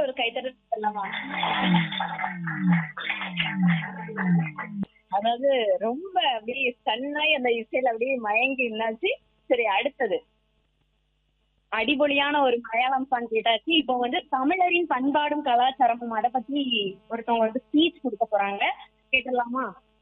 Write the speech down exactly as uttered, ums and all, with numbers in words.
ஒரு கைத்தட்டல் சொல்லலாமா? அதாவது ரொம்ப அப்படியே ஸ்டன்னாய் அந்த இசையில அப்படியே மயங்கி என்னாச்சு. சரி, அடுத்தது அடிபொலியான ஒரு மலையாளம் சாங் கேட்டாச்சு. இப்போ வந்து தமிழரின் பண்பாடும் கலாச்சாரமும் அத பத்தி ஒருத்தவங்க வந்து ஸ்பீச் கொடுக்க போறாங்க. கேட்டுடலாமா?